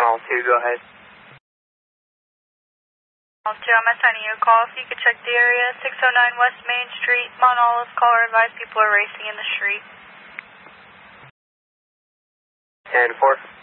All 2, go ahead. All 2, I'm assigning you a call. If you could check the area, 609 West Main Street, Mount Olive. Caller advised people are racing in the street. 10-4.